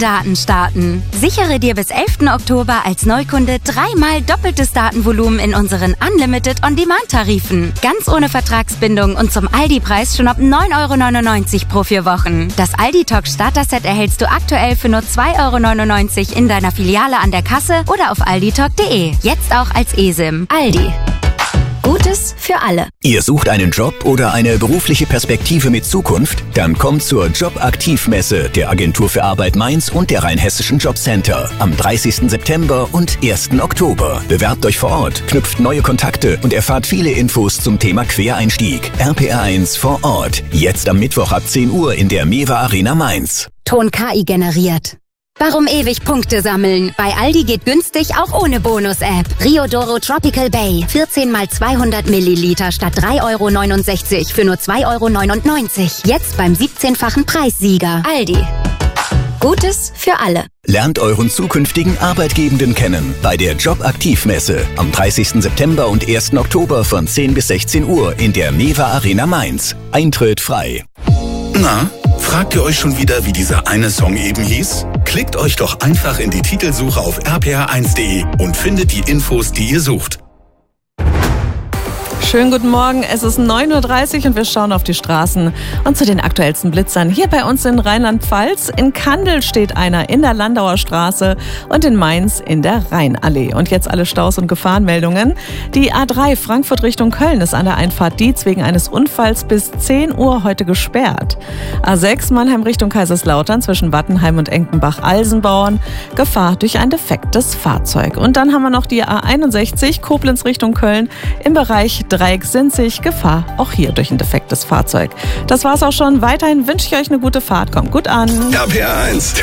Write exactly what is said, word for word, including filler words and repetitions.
Daten starten. Sichere dir bis elften Oktober als Neukunde dreimal doppeltes Datenvolumen in unseren Unlimited On-Demand-Tarifen. Ganz ohne Vertragsbindung und zum Aldi-Preis schon ab neun Euro neunundneunzig pro vier Wochen. Das Aldi-Talk Starter-Set erhältst du aktuell für nur zwei Euro neunundneunzig in deiner Filiale an der Kasse oder auf alditalk punkt de. Jetzt auch als eSIM. Aldi. Gutes für alle. Ihr sucht einen Job oder eine berufliche Perspektive mit Zukunft? Dann kommt zur Jobaktivmesse der Agentur für Arbeit Mainz und der Rheinhessischen Jobcenter am dreißigsten September und ersten Oktober. Bewerbt euch vor Ort, knüpft neue Kontakte und erfahrt viele Infos zum Thema Quereinstieg. R P R eins vor Ort. Jetzt am Mittwoch ab zehn Uhr in der Mewa Arena Mainz. Ton K I generiert. Warum ewig Punkte sammeln? Bei Aldi geht günstig auch ohne Bonus-App. Riodoro Tropical Bay. vierzehn mal zweihundert Milliliter statt drei Euro neunundsechzig für nur zwei Euro neunundneunzig. Jetzt beim siebzehnfachen Preissieger. Aldi. Gutes für alle. Lernt euren zukünftigen Arbeitgebenden kennen bei der Jobaktivmesse am dreißigsten September und ersten Oktober von zehn bis sechzehn Uhr in der Mewa Arena Mainz. Eintritt frei. Na, fragt ihr euch schon wieder, wie dieser eine Song eben hieß? Klickt euch doch einfach in die Titelsuche auf r p r eins punkt de und findet die Infos, die ihr sucht. Schönen guten Morgen, es ist neun Uhr dreißig und wir schauen auf die Straßen und zu den aktuellsten Blitzern. Hier bei uns in Rheinland-Pfalz, in Kandel steht einer in der Landauer Straße und in Mainz in der Rheinallee. Und jetzt alle Staus und Gefahrenmeldungen. Die A drei Frankfurt Richtung Köln ist an der Einfahrt Dietz wegen eines Unfalls bis zehn Uhr heute gesperrt. A sechs Mannheim Richtung Kaiserslautern zwischen Wattenheim und Enkenbach-Alsenbauern. Gefahr durch ein defektes Fahrzeug. Und dann haben wir noch die A einundsechzig Koblenz Richtung Köln im Bereich Dreieck-Sinzig. Gefahr auch hier durch ein defektes Fahrzeug. Das war's auch schon. Weiterhin wünsche ich euch eine gute Fahrt. Kommt gut an. R P R eins,